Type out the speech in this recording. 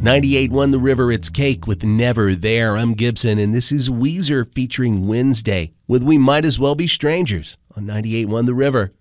98.1 The River, it's Cake with Never There. I'm Gibson, and this is Weezer featuring Wednesday with We Might As Well Be Strangers on 98.1 The River.